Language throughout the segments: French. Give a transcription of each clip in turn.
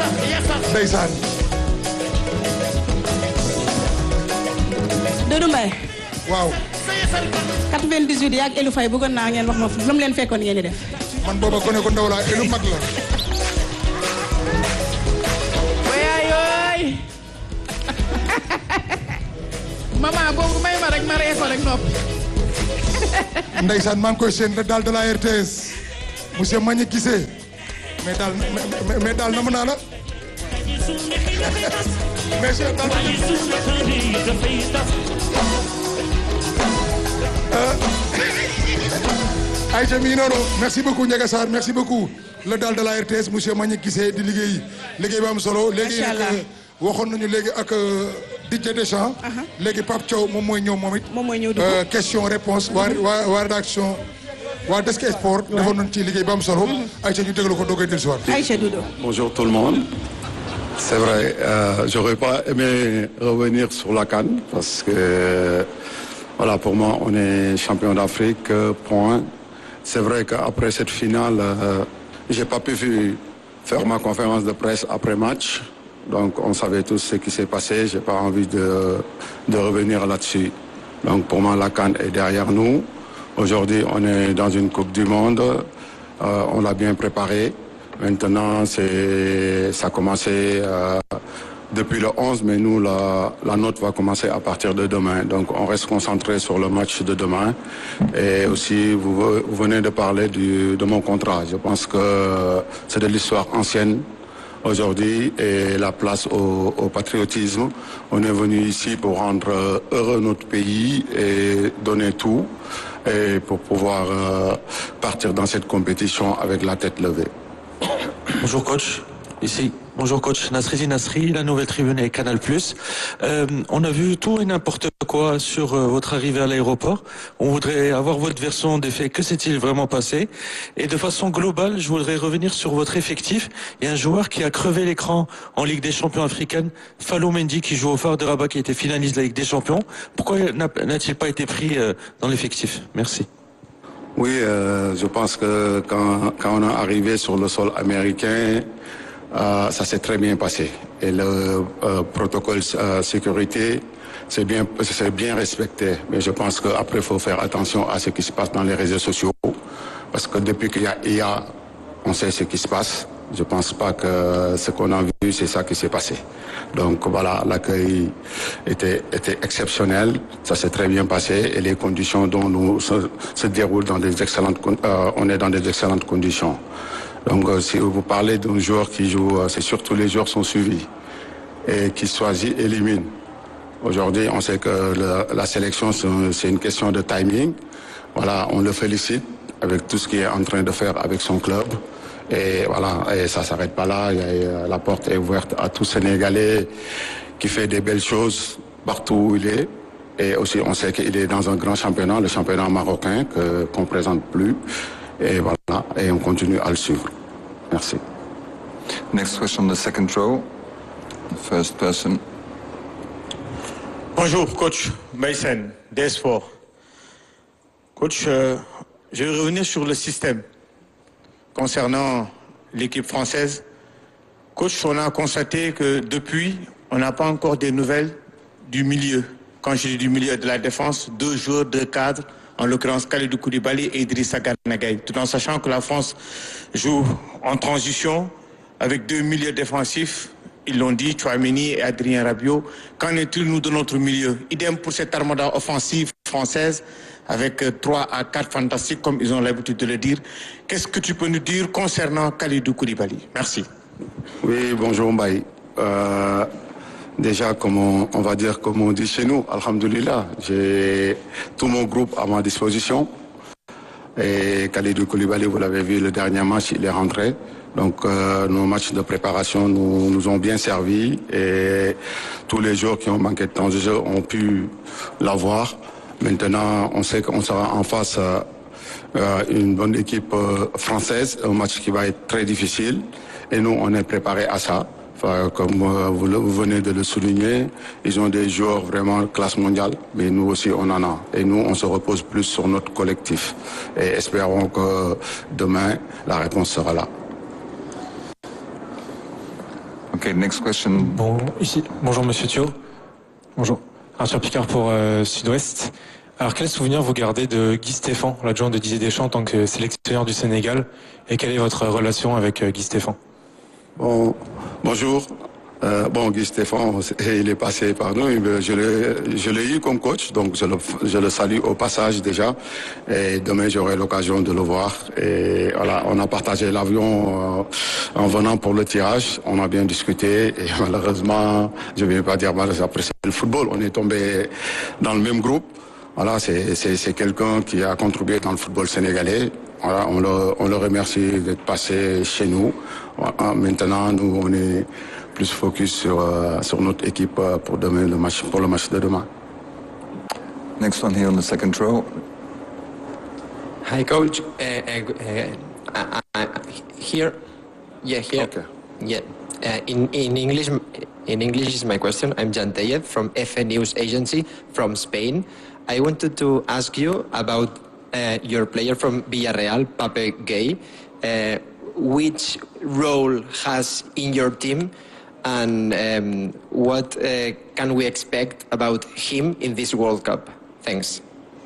ndeysaan. Doudou Mbaye. waaw. 98 yaa ak Elou Faye bëggoon naa ngeen wax ma lu mu leen fekkoon ngeen di def. man booba gone ko ndaw laa Elou mag la. waay maman boobu may ma rek ma ree ko rek noppi. ndeysaan maa ngi koy seen daal de la RTS monsieur Magnick Guissé mais daal na mën naa la. mais Cheikh daal Aïcha mi ngi noonu merci beaucoup Ndiaga Sarr merci beaucoup le daal de la RTS monsieur Magnick Guissé di liggéey ba am solo. léegi nag waxoon nañu léegi ak Didier Deschamps. léegi Pape Thiaw moom mooy ñëw moom it. moom mooy ñëw dugg question réponse waa rédaction waa Desk Sport. defoon nañu ci liggéey ba am solo. Aïcha ñu déglu ko doogay dellusiwaat. Aïcha Doudou. Bonjour tout le monde. C'est vrai, j'aurais pas aimé revenir sur la CAN parce que voilà, pour moi, on est champion d'Afrique, point. C'est vrai qu'après cette finale, j'ai pas pu faire ma conférence de presse après match. Donc, on savait tous ce qui s'est passé. J'ai pas envie de revenir là-dessus. Donc, pour moi, la CAN est derrière nous. Aujourd'hui, on est dans une Coupe du Monde. On l'a bien préparé. Maintenant, ça a commencé depuis le 11, mais nous, la note va commencer à partir de demain. Donc, on reste concentré sur le match de demain. Et aussi, vous venez de parler de mon contrat. Je pense que c'est de l'histoire ancienne aujourd'hui et la place au patriotisme. On est venu ici pour rendre heureux notre pays et donner tout et pour pouvoir partir dans cette compétition avec la tête levée. Bonjour coach, ici. Bonjour coach, Nasri Nasri, la nouvelle tribune et Canal+. On a vu tout et n'importe quoi sur votre arrivée à l'aéroport. On voudrait avoir votre version des faits. Que s'est-il vraiment passé? Et de façon globale, je voudrais revenir sur votre effectif. Il y a un joueur qui a crevé l'écran en Ligue des Champions africaine, Falou Mendy, qui joue au Phare de Rabat, qui a été finaliste de la Ligue des Champions. Pourquoi n'a-t-il pas été pris dans l'effectif? Merci. Oui, je pense que quand on est arrivé sur le sol américain, ça s'est très bien passé. Et le protocole sécurité, c'est bien respecté. Mais je pense qu'après, il faut faire attention à ce qui se passe dans les réseaux sociaux. Parce que depuis qu'il y a IA, on sait ce qui se passe. Je pense pas que ce qu'on a vu, c'est ça qui s'est passé. Donc voilà, l'accueil était exceptionnel, ça s'est très bien passé et les conditions dont nous se déroulent dans des excellentes, on est dans des excellentes conditions. Donc si vous parlez d'un joueur qui joue, c'est surtout les joueurs sont suivis et qui choisit élimine. Aujourd'hui, on sait que la sélection c'est une question de timing. Voilà, on le félicite avec tout ce qu'il est en train de faire avec son club. Et voilà, et ça s'arrête pas là. La porte est ouverte à tout Sénégalais qui fait des belles choses partout où il est. Et aussi, on sait qu'il est dans un grand championnat, le championnat marocain, qu'on présente plus. Et voilà, et on continue à le suivre. Merci. Next question, the second row. The first person. Bonjour, coach Maïsen, DS4. Coach, je vais revenir sur le système. Concernant l'équipe française, coach, on a constaté que depuis, on n'a pas encore des nouvelles du milieu. Quand je dis du milieu de la défense, 2 joueurs, 2 cadres, en l'occurrence Kalidou Koulibaly et Idrissa Gana Gueye, tout en sachant que la France joue en transition avec 2 milieux défensifs. Ils l'ont dit, Tchouaméni et Adrien Rabiot. Qu'en est-il, nous, de notre milieu? Idem pour cette armada offensive française, avec 3 à 4 fantastiques, comme ils ont l'habitude de le dire. Qu'est-ce que tu peux nous dire concernant Kalidou Koulibaly? Merci. Oui, bonjour Mbaye. Déjà, on va dire, comme on dit chez nous, alhamdoulilah, j'ai tout mon groupe à ma disposition. Et Kalidou Koulibaly, vous l'avez vu, le dernier match, il est rentré. Donc, nos matchs de préparation nous ont bien servi. Et tous les joueurs qui ont manqué de temps de jeu ont pu l'avoir. Maintenant, on sait qu'on sera en face une bonne équipe française, un match qui va être très difficile. Et nous, on est préparés à ça. Enfin, comme vous venez de le souligner, ils ont des joueurs vraiment classe mondiale, mais nous aussi, on en a. Et nous, on se repose plus sur notre collectif. Et espérons que demain, la réponse sera là. Okay, next question. Bonjour Monsieur Thio. Bonjour. Arthur Picard pour Sud-Ouest. Alors quel souvenir vous gardez de Guy Stéphane, l'adjoint de Didier Deschamps en tant que sélectionneur du Sénégal, et quelle est votre relation avec Guy Stéphane? Bonjour. Guy Stéphane, il est passé par nous. Je l'ai eu comme coach, donc je le salue au passage déjà. Et demain, j'aurai l'occasion de le voir. Et voilà, on a partagé l'avion en venant pour le tirage. On a bien discuté. Et malheureusement, je ne vais pas dire malheureusement, après c'est le football. On est tombé dans le même groupe. Voilà, c'est quelqu'un qui a contribué dans le football sénégalais. Voilà, on le remercie d'être passé chez nous. Voilà, maintenant, nous, on est plus focus sur notre équipe pour demain, pour le match de demain. Next one here on the second row. Hi, coach. Here. Yeah, here. Okay. Yeah. In English is my question. I'm Jan Tayeb from FA News Agency from Spain. I wanted to ask you about your player from Villarreal, Pape Gueye. Which role has in your team, and what can we expect about him in this World Cup? Thanks.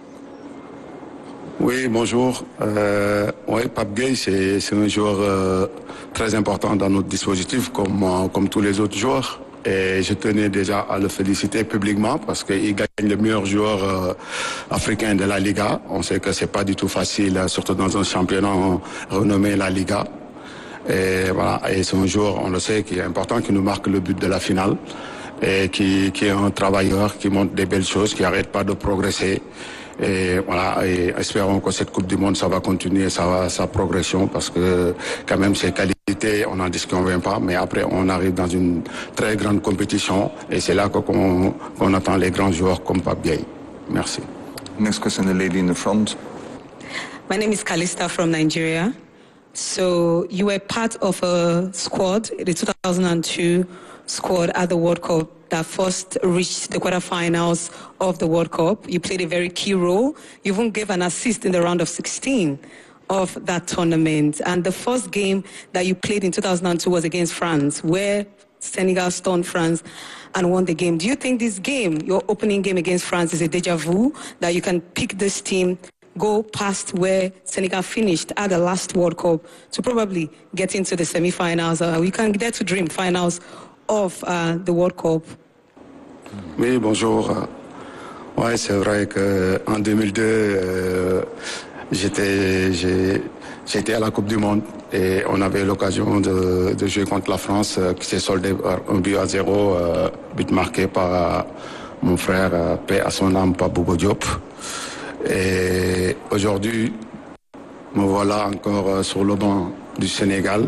Oui, bonjour. Pape Gueye, c'est un joueur très important dans notre dispositif, comme tous les autres joueurs. Et je tenais déjà à le féliciter publiquement parce qu'il gagne le meilleur joueur africain de la Liga. On sait que c'est pas du tout facile, surtout dans un championnat renommé la Liga. Et voilà, et c'est un joueur, on le sait, qui est important, qui nous marque le but de la finale et qui est un travailleur, qui montre des belles choses, qui n'arrête pas de progresser. Et voilà, et espérons que cette Coupe du Monde, ça va continuer sa progression parce que quand même ses qualités, on n'en disconvient pas, mais après on arrive dans une très grande compétition et c'est là qu'on attend les grands joueurs comme Pape Gueye. Merci. Next question, the lady in the front. My name is Kalista from Nigeria. So you were part of a squad, the 2002 squad at the World Cup that first reached the quarterfinals of the World Cup. You played a very key role. You even gave an assist in the round of 16 of that tournament. And the first game that you played in 2002 was against France, where Senegal stunned France and won the game. Do you think this game, your opening game against France, is a deja vu, that you can pick this team, go past where Senegal finished at the last World Cup to probably get into the semi-finals? We can dare to dream finals of the World Cup. Oui, bonjour. Ouais, c'est vrai qu'en 2002, j'étais à la Coupe du Monde et on avait l'occasion de jouer contre la France qui s'est soldé par 1-0, but marqué par mon frère, paix à son âme, Bobo Diop. Et aujourd'hui, me voilà encore sur le banc du Sénégal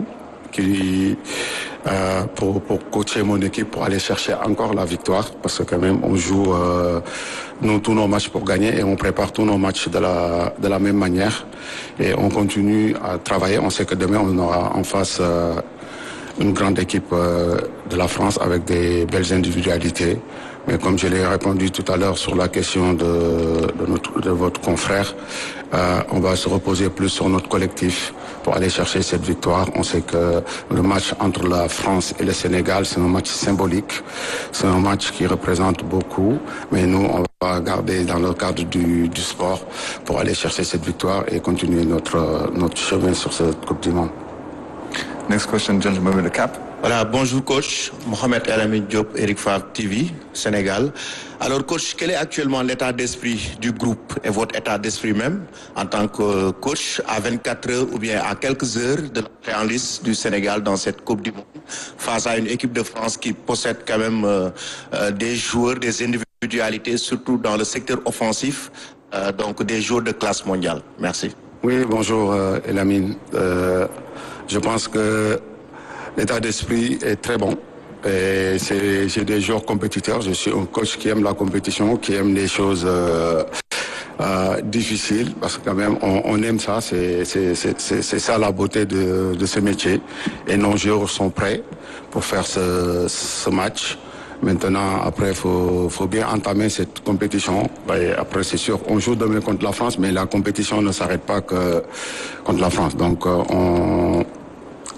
pour coacher mon équipe, pour aller chercher encore la victoire, parce que quand même on joue tous nos matchs pour gagner et on prépare tous nos matchs de la même manière et on continue à travailler. On sait que demain on aura en face une grande équipe de la France avec des belles individualités. Mais comme je l'ai répondu tout à l'heure sur la question de votre confrère, on va se reposer plus sur notre collectif pour aller chercher cette victoire. On sait que le match entre la France et le Sénégal, c'est un match symbolique. C'est un match qui représente beaucoup. Mais nous, on va garder dans le cadre du sport pour aller chercher cette victoire et continuer notre chemin sur cette Coupe du Monde. Next question, gentleman with the cap. Voilà, bonjour coach, Mohamed El Amin Diop, Eric Favre TV, Sénégal. Alors coach, quel est actuellement l'état d'esprit du groupe et votre état d'esprit même en tant que coach à 24 heures ou bien à quelques heures de l'entrée en liste du Sénégal dans cette Coupe du Monde face à une équipe de France qui possède quand même des joueurs, des individualités, surtout dans le secteur offensif, donc des joueurs de classe mondiale. Merci. Oui, bonjour El Amin. Je pense que l'état d'esprit est très bon. J'ai des joueurs compétiteurs. Je suis un coach qui aime la compétition, qui aime les choses difficiles, parce que quand même on aime ça. C'est ça la beauté de ce métier. Et nos joueurs sont prêts pour faire ce match. Maintenant, après, faut bien entamer cette compétition. Et après, c'est sûr, on joue demain contre la France, mais la compétition ne s'arrête pas que contre la France. Donc,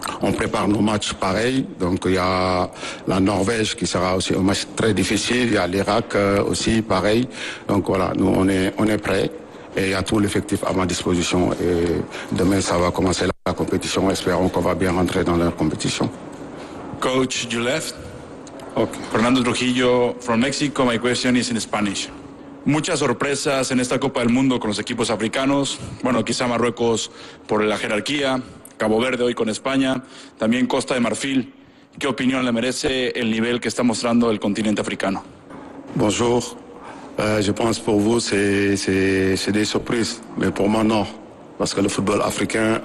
on prépare nos matchs pareils. Donc il y a la Norvège qui sera aussi un match très difficile. Il y a l'Irak aussi pareil. Donc voilà, nous on est prêts. Et il y a tout l'effectif à ma disposition. Et demain, ça va commencer la compétition. Espérons qu'on va bien rentrer dans la compétition. Coach, you left. Okay. Fernando Trujillo from Mexico. My question is in Spanish. Muchas sorpresas en esta Copa del Mundo con los equipos africanos. Bueno, quizá Marruecos por la jerarquía. Cabo Verde hoy con España. También Costa de Marfil. ¿Qué opinión le merece el nivel que está mostrando el continente africano? Bonjour. Je pense pour vous, c'est des surprises. Mais pour moi, non. Parce que le football africain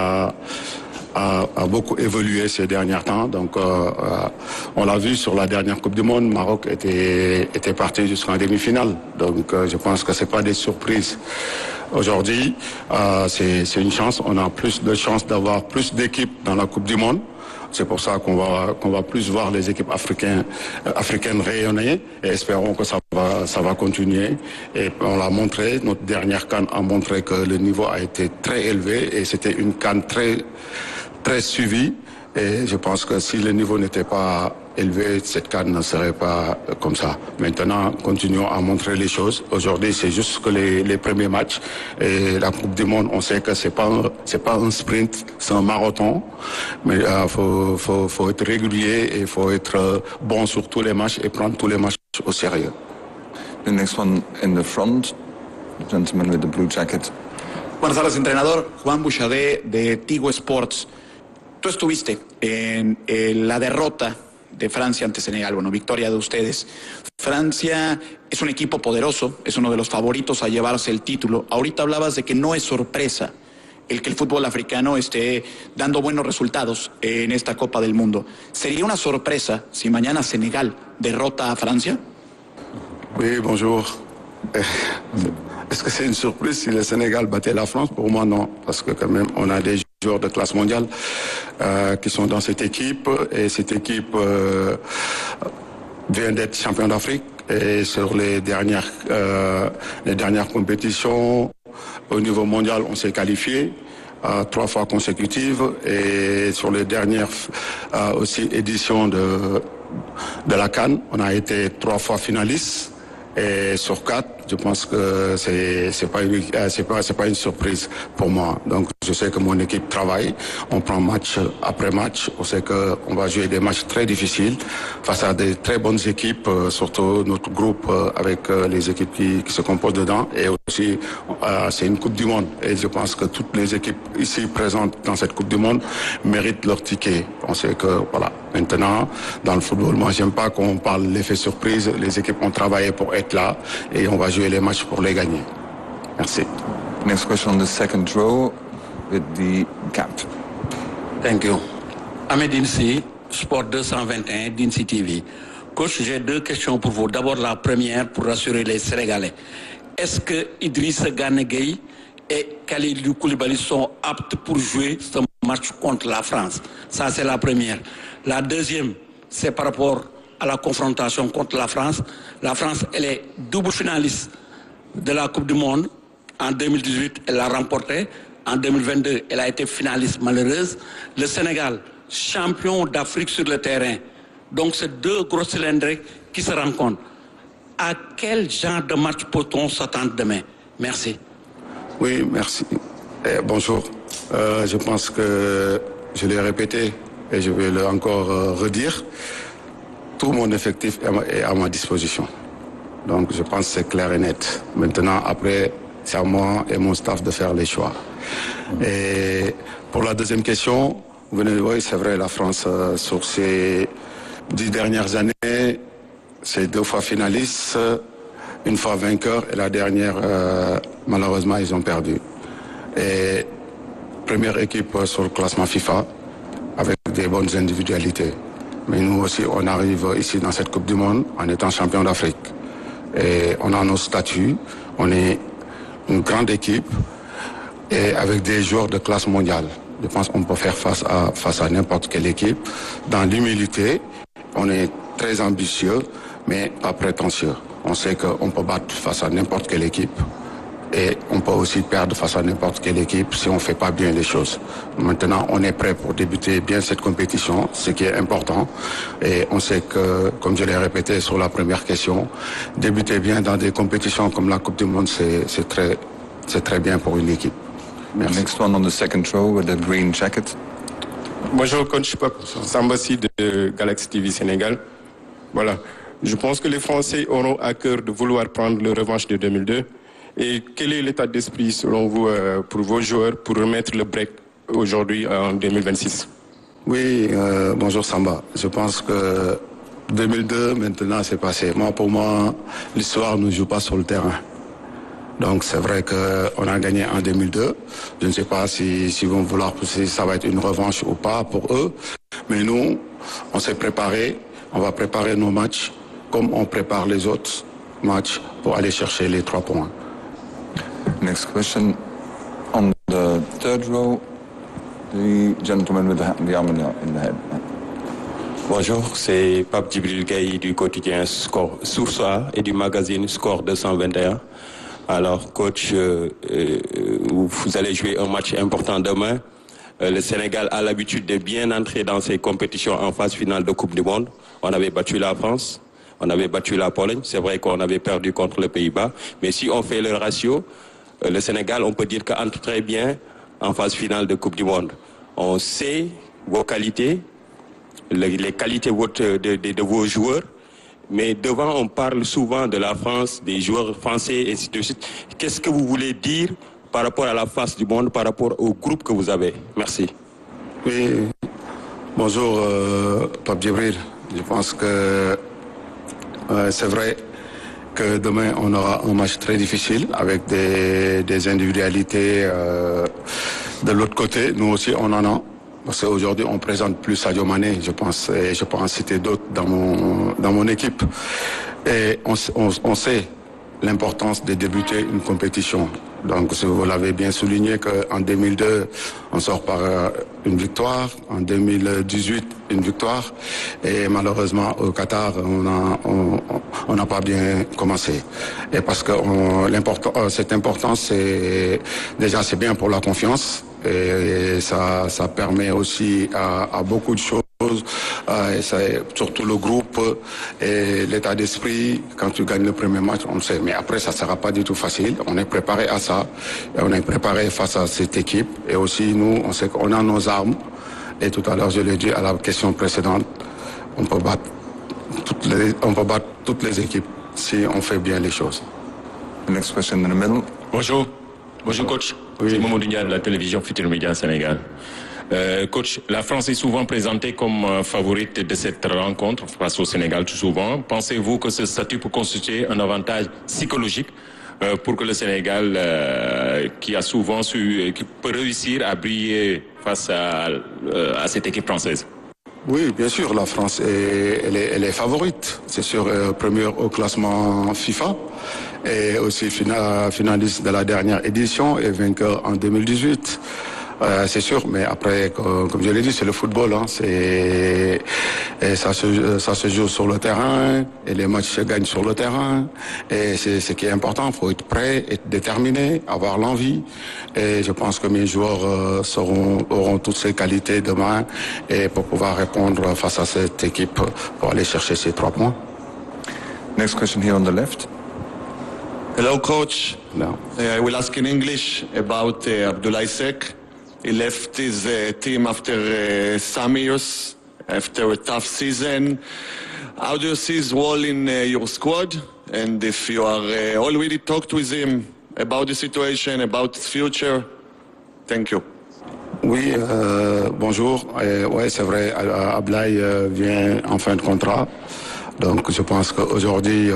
a beaucoup évolué ces derniers temps. Donc, on l'a vu sur la dernière Coupe du Monde, Maroc était parti jusqu'en demi-finale. Donc, je pense que c'est pas des surprises. Aujourd'hui, c'est une chance. On a plus de chances d'avoir plus d'équipes dans la Coupe du Monde. C'est pour ça qu'on va plus voir les équipes africaines rayonner et espérons que ça va continuer. Et on l'a montré, notre dernière CAN a montré que le niveau a été très élevé et c'était une CAN très, très suivie. Et je pense que si le niveau n'était pas élevé, cette CAN ne serait pas comme ça. Maintenant, continuons à montrer les choses. Aujourd'hui, c'est juste que les premiers matchs. Et la Coupe du Monde, on sait que c'est pas un sprint, c'est un marathon. Mais faut être régulier et faut être bon sur tous les matchs et prendre tous les matchs au sérieux. The next one in the front, the gentleman with the blue jacket. Buenas tardes, entrenador. Juan Bouchardet de Tigo Sports. Tú estuviste en la derrota de Francia ante Senegal, bueno, victoria de ustedes. Francia es un equipo poderoso, es uno de los favoritos a llevarse el título. Ahorita hablabas de que no es sorpresa el que el fútbol africano esté dando buenos resultados en esta Copa del Mundo. ¿Sería una sorpresa si mañana Senegal derrota a Francia? Oui, bonjour. Est-ce que c'est une surprise si le Sénégal battait la France? Pour moi, non. Parce que quand même, on a des joueurs de classe mondiale qui sont dans cette équipe. Et cette équipe vient d'être champion d'Afrique. Et sur les dernières compétitions, au niveau mondial, on s'est qualifié 3 fois consécutives. Et sur les dernières aussi éditions de la CAN, on a été 3 fois finalistes. Et sur 4, je pense que c'est pas une surprise pour moi. Donc je sais que mon équipe travaille, on prend match après match, on sait que on va jouer des matchs très difficiles face à des très bonnes équipes, surtout notre groupe avec les équipes qui se composent dedans. Et aussi c'est une Coupe du Monde et je pense que toutes les équipes ici présentes dans cette Coupe du Monde méritent leur ticket. On sait que voilà. Maintenant, dans le football, moi j'aime pas qu'on parle de l'effet surprise. Les équipes ont travaillé pour être là et on va jouer les matchs pour les gagner. Merci. Next question on the second row with the cap. Thank you. Ahmed Dinsi, Sport 221, Dinsi TV. Coach, j'ai 2 questions pour vous. D'abord, la première pour rassurer les Sénégalais. Est-ce que Idrissa Gana Gueye et Kalidou Koulibaly sont aptes pour jouer ce match contre la France? Ça, c'est la première. La deuxième, c'est par rapport à la confrontation contre la France. La France, elle est double finaliste de la Coupe du Monde. En 2018, elle l'a remportée. En 2022, elle a été finaliste malheureuse. Le Sénégal, champion d'Afrique sur le terrain. Donc, c'est 2 gros cylindres qui se rencontrent. À quel genre de match peut-on s'attendre demain? Merci. Oui, merci. Bonjour. Je pense que je l'ai répété et je vais le encore redire. Tout mon effectif est à ma disposition. Donc je pense que c'est clair et net. Maintenant, après, c'est à moi et mon staff de faire les choix. Et pour la deuxième question, vous venez de voir, c'est vrai, la France, sur ces 10 dernières années, c'est 2 fois finaliste, 1 fois vainqueur, et la dernière, malheureusement, ils ont perdu. Et première équipe sur le classement FIFA, avec des bonnes individualités. Mais nous aussi, on arrive ici dans cette Coupe du Monde en étant champion d'Afrique. Et on a nos statuts, on est une grande équipe et avec des joueurs de classe mondiale. Je pense qu'on peut faire face à n'importe quelle équipe. Dans l'humilité, on est très ambitieux, mais pas prétentieux. On sait qu'on peut battre face à n'importe quelle équipe. Et on peut aussi perdre face à n'importe quelle équipe si on ne fait pas bien les choses. Maintenant, on est prêt pour débuter bien cette compétition, ce qui est important. Et on sait que, comme je l'ai répété sur la première question, débuter bien dans des compétitions comme la Coupe du Monde, c'est très bien pour une équipe. Merci. Next one on the second row with the green jacket. Bonjour coach Sambassi de Galaxy TV Sénégal. Voilà, je pense que les Français auront à cœur de vouloir prendre leur revanche de 2002. Et quel est l'état d'esprit selon vous pour vos joueurs pour remettre le break aujourd'hui en 2026? Oui, bonjour Samba. Je pense que 2002 maintenant c'est passé. Pour moi, l'histoire ne joue pas sur le terrain. Donc c'est vrai qu'on a gagné en 2002. Je ne sais pas si vont vouloir pousser, ça va être une revanche ou pas pour eux. Mais nous, on s'est préparé. On va préparer nos matchs comme on prépare les autres matchs pour aller chercher les 3 points. Next question on the third row, the gentleman with the arm in the head. Bonjour, c'est Pape Djibril Gaye du quotidien Source A et du magazine Score 221. Alors, coach, vous allez jouer un match important demain. Le Sénégal a l'habitude de bien entrer dans ces compétitions en phase finale de Coupe du Monde. On avait battu la France, on avait battu la Pologne. C'est vrai qu'on avait perdu contre les Pays-Bas. Mais si on fait le ratio, le Sénégal, on peut dire qu'entre très bien en phase finale de Coupe du Monde. On sait vos qualités, les qualités de vos joueurs. Mais devant, on parle souvent de la France, des joueurs français, et ainsi de suite. Qu'est-ce que vous voulez dire par rapport à la face du monde, par rapport au groupe que vous avez? Merci. Oui, bonjour Pape Djibril. Je pense que c'est vrai que demain on aura un match très difficile avec des individualités de l'autre côté. Nous aussi on en a. Parce qu'aujourd'hui, on présente plus Sadio Mané, je pense, et je peux en citer d'autres dans mon équipe. Et on sait l'importance de débuter une compétition. Donc, vous l'avez bien souligné qu'en 2002, on sort par une victoire. En 2018, une victoire. Et malheureusement, au Qatar, on n'a pas bien commencé. Et parce que cette importance, c'est bien pour la confiance. Et ça permet aussi à beaucoup de choses, surtout le groupe et l'état d'esprit. Quand tu gagnes le premier match, on sait. Mais après, ça ne sera pas du tout facile. On est préparé à ça. Et on est préparé face à cette équipe. Et aussi, nous, on sait qu'on a nos armes. Et tout à l'heure, je l'ai dit à la question précédente, on peut battre toutes les équipes si on fait bien les choses. Next question in the middle. Bonjour. Bonjour coach, c'est Mamadou Ndiaye de la télévision Futur Média Sénégal. Coach, la France est souvent présentée comme favorite de cette rencontre face au Sénégal tout souvent. Pensez-vous que ce statut peut constituer un avantage psychologique pour que le Sénégal, qui peut réussir à briller face à cette équipe française? Oui, bien sûr, la France elle est favorite. C'est sûr, première au classement FIFA et aussi finaliste de la dernière édition et vainqueur en 2018. C'est sûr, mais après, comme je l'ai dit, c'est le football. Et ça se joue sur le terrain et les matchs se gagnent sur le terrain. Et c'est ce qui est important. Il faut être prêt, être déterminé, avoir l'envie. Et je pense que mes joueurs auront toutes ces qualités demain et pour pouvoir répondre face à cette équipe pour aller chercher ces 3 points. Next question here on the left. Hello, coach. No. I will ask in English about Abdoulaye Seck. He left his team after some years, after a tough season. How do you see his role in your squad? And if you are already talked with him about the situation, about his future? Thank you. Oui, bonjour. Ouais, c'est vrai, Abdoulaye vient en fin de contrat. Donc je pense qu'aujourd'hui,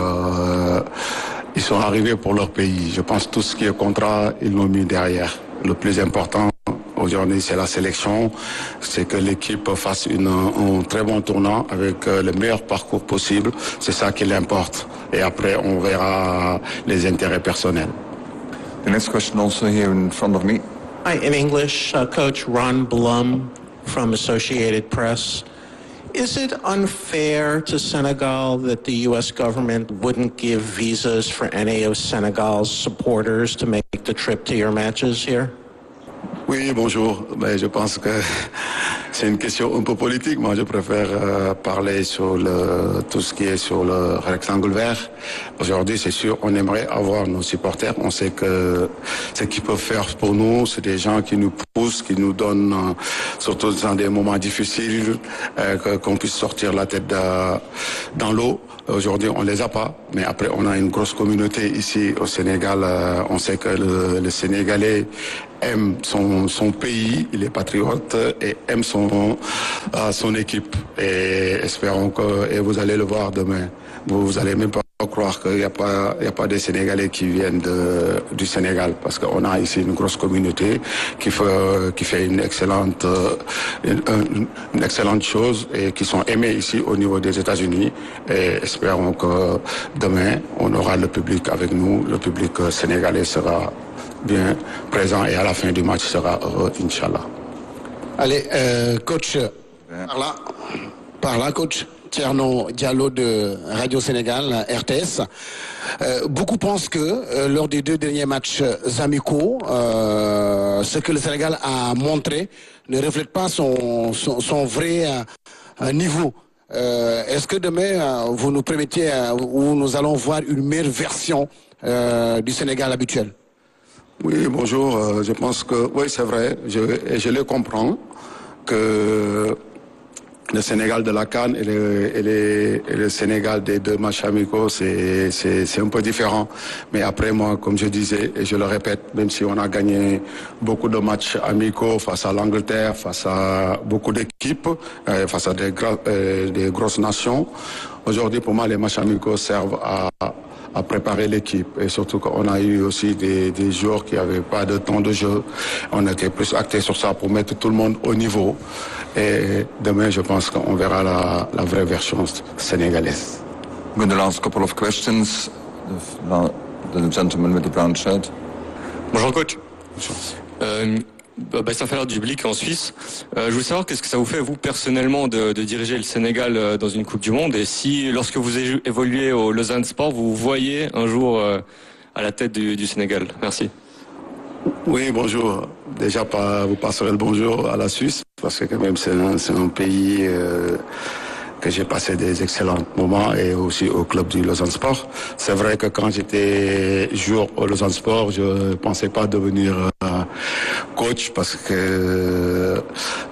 ils sont arrivés pour leur pays. Je pense que tout ce qui est contrat, ils l'ont mis derrière. Le plus important aujourd'hui, c'est la sélection, c'est que l'équipe fasse un très bon tournant avec le meilleur parcours possible. C'est ça qui l'importe. Et après, on verra les intérêts personnels. The next question also here in front of me. Hi, in English, Coach Ron Blum from Associated Press. Is it unfair to Senegal that the U.S. government wouldn't give visas for any of Senegal's supporters to make the trip to your matches here? Oui, bonjour. Mais je pense que c'est une question un peu politique. Moi, je préfère parler sur tout ce qui est sur le rectangle vert. Aujourd'hui, c'est sûr, on aimerait avoir nos supporters. On sait que ce qu'ils peuvent faire pour nous, c'est des gens qui nous poussent, qui nous donnent, surtout dans des moments difficiles, qu'on puisse sortir la tête dans l'eau. Aujourd'hui, on les a pas, mais après, on a une grosse communauté ici au Sénégal. On sait que le Sénégalais aime son pays, il est patriote et aime son équipe. Et espérons que, et vous allez le voir demain, vous allez même pas croire qu'il n'y a pas des Sénégalais qui viennent du Sénégal, parce qu'on a ici une grosse communauté qui fait une excellente chose et qui sont aimés ici au niveau des États-Unis. Et espérons que demain, on aura le public avec nous, le public sénégalais sera bien présent et à la fin du match sera heureux, Inch'Allah. Allez, coach, par là, coach. Thierno Diallo de Radio Sénégal, RTS. Beaucoup pensent que lors des 2 derniers matchs amicaux, ce que le Sénégal a montré ne reflète pas son vrai niveau. Est-ce que demain, vous nous permettez ou nous allons voir une meilleure version du Sénégal habituel? Oui, bonjour. Je pense que, oui, c'est vrai. Je le comprends que le Sénégal de la CAN et le Sénégal des 2 matchs amicaux, c'est un peu différent. Mais après, moi, comme je disais, et je le répète, même si on a gagné beaucoup de matchs amicaux face à l'Angleterre, face à beaucoup d'équipes, face à des grosses nations, aujourd'hui, pour moi, les matchs amicaux servent à préparer l'équipe. Et surtout qu'on a eu aussi des joueurs qui n'avaient pas de temps de jeu. On était plus actés sur ça pour mettre tout le monde au niveau. Et demain, je pense qu'on verra la vraie version sénégalaise. With the last couple of questions, the gentleman with the brown shirt. Bonjour coach. Bastien Feller du Blick en Suisse. Je voulais savoir qu'est-ce que ça vous fait, vous, personnellement, de diriger le Sénégal dans une Coupe du Monde, et si, lorsque vous évoluez au Lausanne Sport, vous voyez un jour à la tête du Sénégal. Merci. Oui, bonjour. Déjà, vous passerez le bonjour à la Suisse, parce que quand même, c'est un pays que j'ai passé des excellents moments, et aussi au club du Lausanne Sport. C'est vrai que quand j'étais joueur au Lausanne Sport, je ne pensais pas devenir coach, parce que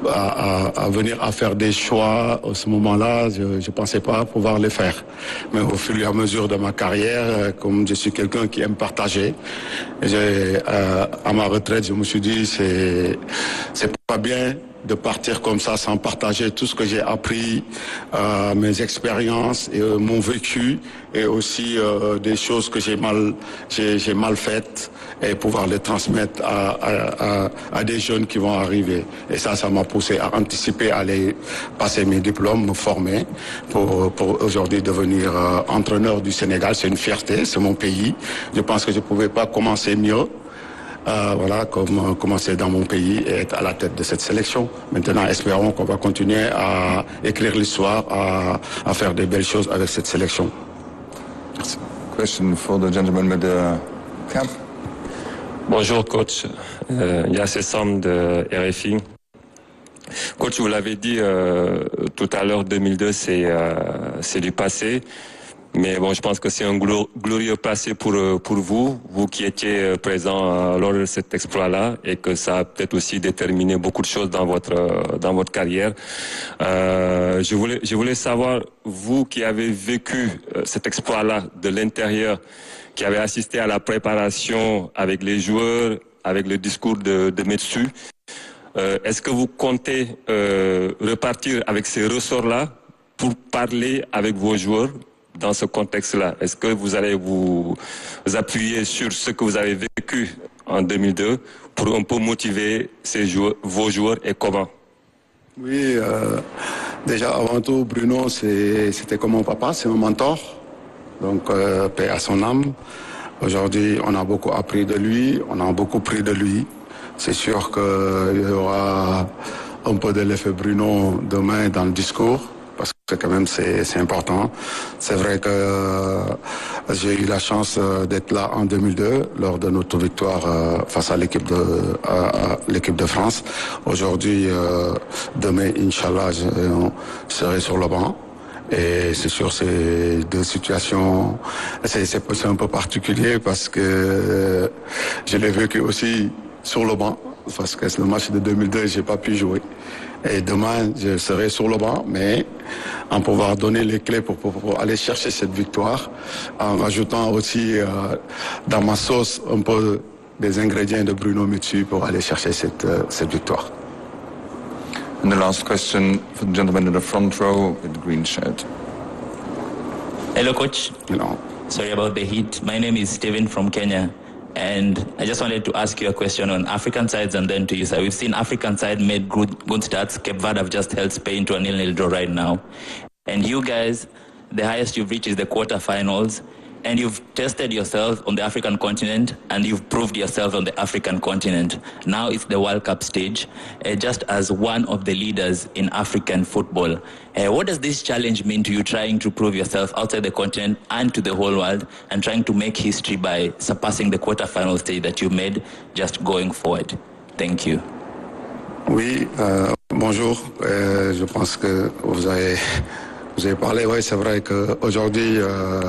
à venir à faire des choix à ce moment-là, je ne pensais pas pouvoir les faire. Mais au fur et à mesure de ma carrière, comme je suis quelqu'un qui aime partager, à ma retraite, je me suis dit, c'est pas bien de partir comme ça sans partager tout ce que j'ai appris, mes expériences et mon vécu, et aussi des choses que j'ai mal faites, et pouvoir les transmettre à des jeunes qui vont arriver. Et ça m'a poussé à anticiper, à aller passer mes diplômes, me former pour aujourd'hui devenir entraîneur du Sénégal. C'est une fierté, c'est mon pays. Je pense que je ne pouvais pas commencer mieux. Voilà, comme commencer dans mon pays et être à la tête de cette sélection. Maintenant, espérons qu'on va continuer à écrire l'histoire, à faire des belles choses avec cette sélection. Merci. Question for the gentleman with the cap. Bonjour coach, Yassé Sam de RFI. Coach, vous l'avez dit tout à l'heure, 2002 c'est du passé. Mais bon, je pense que c'est un glorieux passé pour vous qui étiez présent lors de cet exploit-là, et que ça a peut-être aussi déterminé beaucoup de choses dans votre carrière. Je voulais savoir, vous qui avez vécu cet exploit-là de l'intérieur, qui avez assisté à la préparation avec les joueurs, avec le discours de Metsu, est-ce que vous comptez repartir avec ces ressorts-là pour parler avec vos joueurs dans ce contexte-là? Est-ce que vous allez vous appuyer sur ce que vous avez vécu en 2002 pour un peu motiver vos joueurs, et comment? Oui, déjà avant tout, Bruno, c'était comme mon papa, c'est mon mentor. Donc, paix à son âme. Aujourd'hui, on a beaucoup appris de lui, on a beaucoup pris de lui. C'est sûr qu'il y aura un peu de l'effet Bruno demain dans le discours, parce Quand même, c'est important. C'est vrai que j'ai eu la chance d'être là en 2002 lors de notre victoire face à l'équipe de France. Aujourd'hui, demain, Inch'Allah, je serai sur le banc. Et c'est sûr, c'est deux situations, c'est un peu particulier parce que je l'ai vécu aussi sur le banc, parce que le match de 2002, j'ai pas pu jouer. Et demain, je serai sur le banc, mais en pouvoir donner les clés pour aller chercher cette victoire, en rajoutant aussi dans ma sauce un peu des ingrédients de Bruno Metsu pour aller chercher cette victoire. And the last question for the gentleman in the front row with the green shirt. Hello, Coach. Hello. Sorry about the heat. My name is Steven from Kenya. And I just wanted to ask you a question on African sides and then to you, sir. We've seen African side made good starts. Cape Verde have just held Spain to a 0-0 draw right now. And you guys, the highest you've reached is the quarterfinals. And you've tested yourself on the African continent and you've proved yourself on the African continent. Now it's the World Cup stage. Just as one of the leaders in African football, what does this challenge mean to you, trying to prove yourself outside the continent and to the whole world and trying to make history by surpassing the quarterfinal stage that you made just going forward? Thank you. Oui, bonjour. Je pense que vous avez parlé. Oui, c'est vrai qu'aujourd'hui,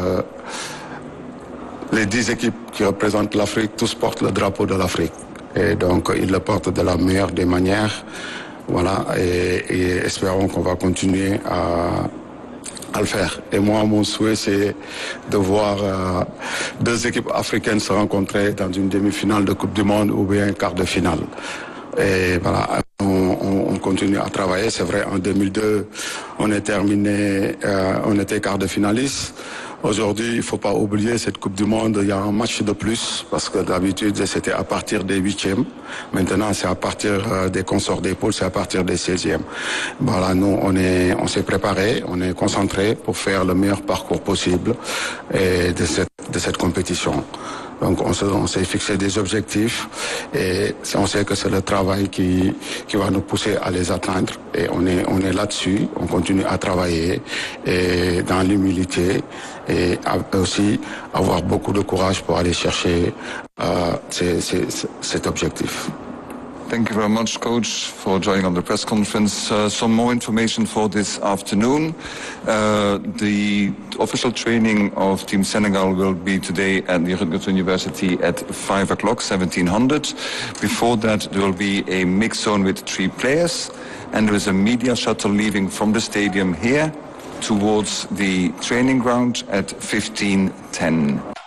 les 10 équipes qui représentent l'Afrique, tous portent le drapeau de l'Afrique. Et donc, ils le portent de la meilleure des manières. Voilà, et espérons qu'on va continuer à le faire. Et moi, mon souhait, c'est de voir deux équipes africaines se rencontrer dans une demi-finale de Coupe du Monde ou bien un quart de finale. Et voilà, on continue à travailler. C'est vrai, en 2002, on était quart de finaliste. Aujourd'hui, il ne faut pas oublier cette Coupe du Monde, il y a un match de plus, parce que d'habitude, c'était à partir des 8e. Maintenant, c'est à partir des consorts des poules, c'est à partir des 16e. Voilà, nous, on s'est préparé, on est concentré pour faire le meilleur parcours possible de cette compétition. Donc on s'est fixé des objectifs et on sait que c'est le travail qui va nous pousser à les atteindre. Et on est là-dessus, on continue à travailler et dans l'humilité et aussi avoir beaucoup de courage pour aller chercher cet objectif. Thank you very much, Coach, for joining on the press conference. Some more information for this afternoon. The official training of Team Senegal will be today at the Rutgers University at 5 o'clock, 1700. Before that, there will be a mixed zone with 3 players, and there is a media shuttle leaving from the stadium here towards the training ground at 15:10.